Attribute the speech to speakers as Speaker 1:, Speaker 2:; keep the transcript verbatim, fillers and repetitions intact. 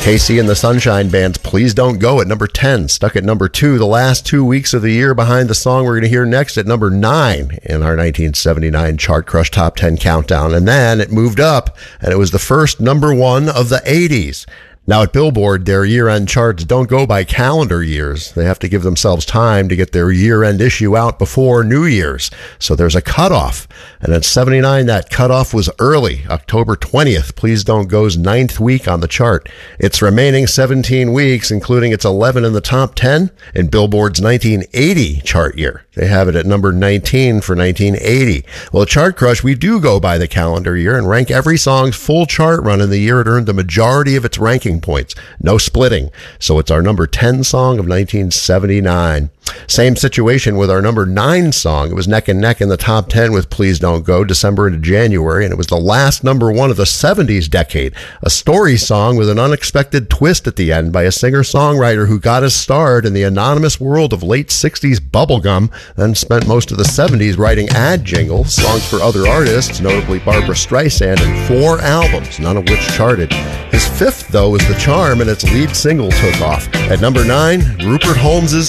Speaker 1: Casey and the Sunshine Band's Please Don't Go at number ten, stuck at number two the last two weeks of the year behind the song we're going to hear next at number nine in our nineteen seventy-nine Chart Crush Top ten Countdown. And then it moved up, and it was the first number one of the eighties. Now at Billboard, their year-end charts don't go by calendar years. They have to give themselves time to get their year-end issue out before New Year's. So there's a cutoff. And at seventy-nine, that cutoff was early, October twentieth. Please Don't Go's ninth week on the chart. Its remaining seventeen weeks, including its eleven in the top ten, in Billboard's nineteen eighty chart year. They have it at number nineteen for nineteen eighty. Well, at Chart Crush, we do go by the calendar year and rank every song's full chart run in the year it earned the majority of its ranking points. No splitting. So it's our number ten song of nineteen seventy-nine. Same situation with our number nine song. It was neck and neck in the top ten with Please Don't Go, December into January, and it was the last number one of the seventies decade. A story song with an unexpected twist at the end by a singer-songwriter who got his start in the anonymous world of late sixties bubblegum, then spent most of the seventies writing ad jingles, songs for other artists, notably Barbra Streisand, and four albums, none of which charted. His fifth, though, was The Charm, and its lead single took off. At number nine, Rupert Holmes's